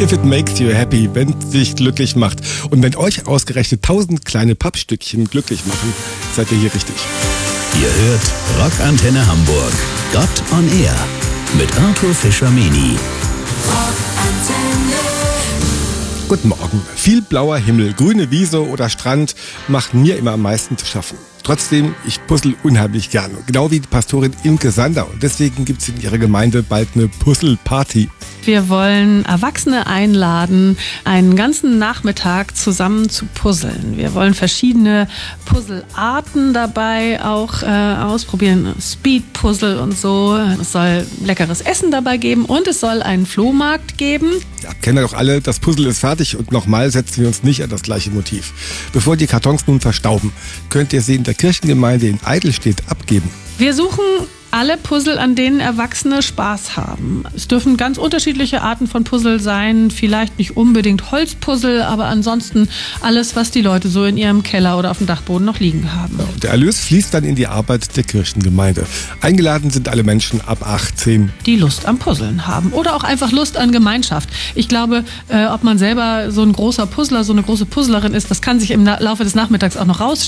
If it makes you happy, wenn es dich glücklich macht. Und wenn euch ausgerechnet 1000 kleine Pappstückchen glücklich machen, seid ihr hier richtig. Ihr hört Rockantenne Hamburg. Gott on Air mit Arthur Fischer-Meni. Guten Morgen. Viel blauer Himmel, grüne Wiese oder Strand machen mir immer am meisten zu schaffen. Trotzdem, ich puzzle unheimlich gerne. Genau wie die Pastorin Imke Sander. Und deswegen gibt es in ihrer Gemeinde bald eine Puzzle-Party. Wir wollen Erwachsene einladen, einen ganzen Nachmittag zusammen zu puzzeln. Wir wollen verschiedene Puzzlearten dabei auch ausprobieren. Speed-Puzzle und so. Es soll leckeres Essen dabei geben und es soll einen Flohmarkt geben. Ja, kennen wir doch alle, das Puzzle ist fertig und nochmal setzen wir uns nicht an das gleiche Motiv. Bevor die Kartons nun verstauben, könnt ihr sie in der Kirchengemeinde in Eidelstedt abgeben. Wir suchen alle Puzzle, an denen Erwachsene Spaß haben. Es dürfen ganz unterschiedliche Arten von Puzzle sein, vielleicht nicht unbedingt Holzpuzzle, aber ansonsten alles, was die Leute so in ihrem Keller oder auf dem Dachboden noch liegen haben. Ja, der Erlös fließt dann in die Arbeit der Kirchengemeinde. Eingeladen sind alle Menschen ab 18. Die Lust am Puzzeln haben oder auch einfach Lust an Gemeinschaft. Ich glaube, ob man selber so ein großer Puzzler, so eine große Puzzlerin ist, das kann sich im Laufe des Nachmittags auch noch rausstellen.